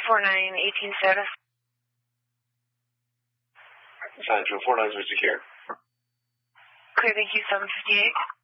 24918 Soda. Sign 249 is secure. Clear, thank you, 758.